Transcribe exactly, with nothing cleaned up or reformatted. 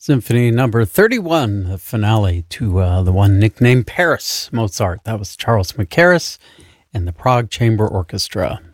Symphony number thirty-one, the finale to uh, the one nicknamed Paris Mozart. That was Charles Mackerras and the Prague Chamber Orchestra.